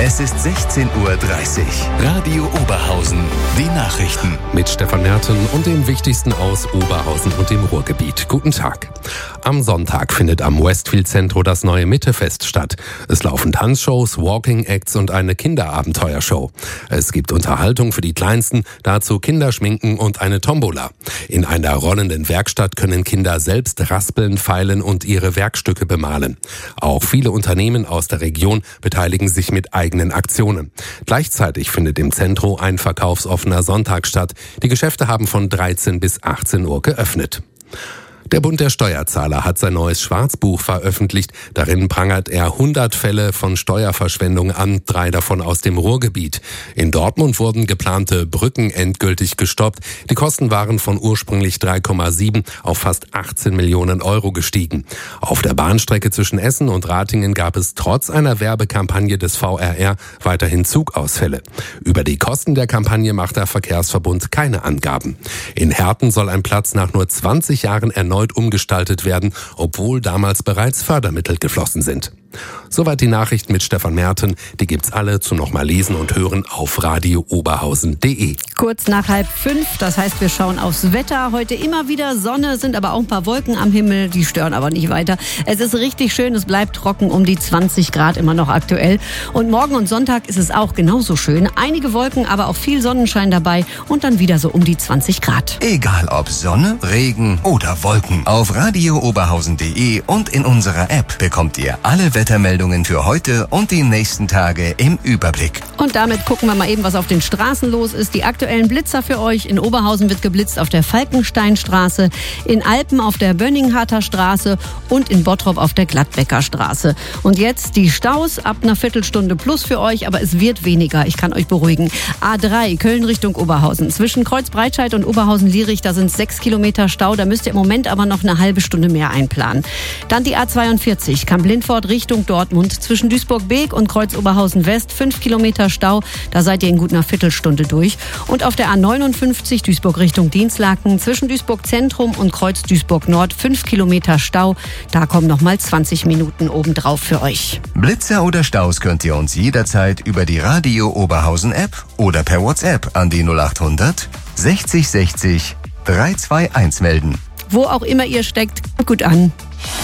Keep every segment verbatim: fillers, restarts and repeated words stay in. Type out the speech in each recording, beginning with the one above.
Es ist sechzehn Uhr dreißig. Radio Oberhausen. Die Nachrichten. Mit Stefan Merten und dem Wichtigsten aus Oberhausen und dem Ruhrgebiet. Guten Tag. Am Sonntag findet am Westfield Centro das neue Mittefest statt. Es laufen Tanzshows, Walking Acts und eine Kinderabenteuershow. Es gibt Unterhaltung für die Kleinsten, dazu Kinderschminken und eine Tombola. In einer rollenden Werkstatt können Kinder selbst raspeln, feilen und ihre Werkstücke bemalen. Auch viele Unternehmen aus der Region beteiligen sich mit eigenen Aktionen. Gleichzeitig findet im Zentrum ein verkaufsoffener Sonntag statt. Die Geschäfte haben von dreizehn bis achtzehn Uhr geöffnet. Der Bund der Steuerzahler hat sein neues Schwarzbuch veröffentlicht. Darin prangert er hundert Fälle von Steuerverschwendung an, drei davon aus dem Ruhrgebiet. In Dortmund wurden geplante Brücken endgültig gestoppt. Die Kosten waren von ursprünglich drei Komma sieben auf fast achtzehn Millionen Euro gestiegen. Auf der Bahnstrecke zwischen Essen und Ratingen gab es trotz einer Werbekampagne des V R R weiterhin Zugausfälle. Über die Kosten der Kampagne macht der Verkehrsverbund keine Angaben. In Herten soll ein Platz nach nur zwanzig Jahren erneut umgestaltet werden, obwohl damals bereits Fördermittel geflossen sind. Soweit die Nachrichten mit Stefan Merten. Die gibt's alle zum nochmal lesen und hören auf radio oberhausen punkt de. Kurz nach halb fünf, das heißt, wir schauen aufs Wetter. Heute immer wieder Sonne, sind aber auch ein paar Wolken am Himmel, die stören aber nicht weiter. Es ist richtig schön, es bleibt trocken, um die zwanzig Grad immer noch aktuell. Und morgen und Sonntag ist es auch genauso schön. Einige Wolken, aber auch viel Sonnenschein dabei und dann wieder so um die zwanzig Grad. Egal ob Sonne, Regen oder Wolken. Auf radio oberhausen punkt de und in unserer App bekommt ihr alle Wettermeldungen für heute und die nächsten Tage im Überblick. Und damit gucken wir mal eben, was auf den Straßen los ist. Die aktuellen Blitzer für euch. In Oberhausen wird geblitzt auf der Falkensteinstraße, in Alpen auf der Bönningharter Straße und in Bottrop auf der Gladbecker Straße. Und jetzt die Staus ab einer Viertelstunde plus für euch, aber es wird weniger. Ich kann euch beruhigen. A drei, Köln Richtung Oberhausen. Zwischen Kreuzbreitscheid und Oberhausen-Lierich, da sind sechs Kilometer Stau. Da müsst ihr im Moment aber noch eine halbe Stunde mehr einplanen. Dann die A zweiundvierzig, Kamp-Lindfort Richtung Dortmund. Zwischen Duisburg-Beek und Kreuz-Oberhausen-West fünf Kilometer Stau. Da seid ihr in gut einer Viertelstunde durch. Und auf der A neunundfünfzig Duisburg Richtung Dienstlaken zwischen Duisburg-Zentrum und Kreuz-Duisburg-Nord fünf Kilometer Stau. Da kommen noch mal zwanzig Minuten obendrauf für euch. Blitzer oder Staus könnt ihr uns jederzeit über die Radio Oberhausen App oder per WhatsApp an die null achthundert sechzig sechzig dreihundertzweiundundzwanzig melden. Wo auch immer ihr steckt, gut an.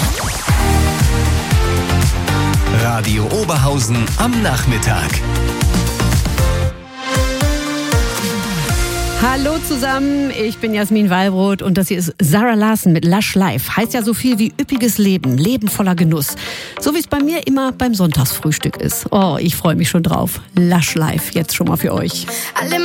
Radio Oberhausen am Nachmittag. Hallo zusammen, ich bin Jasmin Wallbrot und das hier ist Zara Larsson mit Lush Life. Heißt ja so viel wie üppiges Leben, Leben voller Genuss. So wie es bei mir immer beim Sonntagsfrühstück ist. Oh, ich freue mich schon drauf. Lush Life, jetzt schon mal für euch. Alle